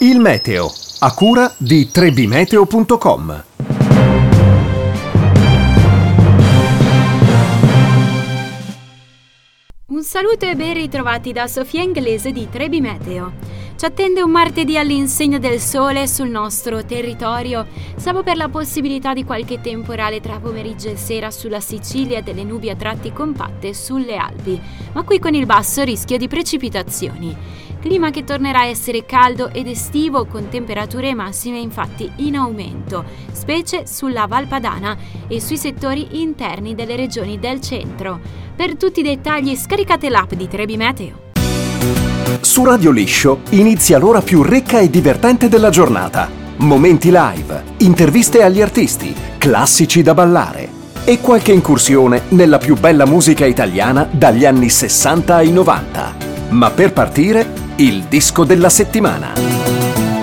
Il meteo, a cura di trebimeteo.com. Un saluto e ben ritrovati da Sofia Inglese di Trebi Meteo. Ci attende un martedì all'insegna del sole sul nostro territorio, salvo per la possibilità di qualche temporale tra pomeriggio e sera sulla Sicilia e delle nubi a tratti compatte sulle Alpi, ma qui con il basso rischio di precipitazioni. Clima che tornerà a essere caldo ed estivo, con temperature massime infatti in aumento, specie sulla Val Padana e sui settori interni delle regioni del centro. Per tutti i dettagli scaricate l'app di Trebi Meteo. Su Radio Liscio inizia l'ora più ricca e divertente della giornata. Momenti live, interviste agli artisti, classici da ballare e qualche incursione nella più bella musica italiana dagli anni 60 ai 90. Ma per partire, il disco della settimana.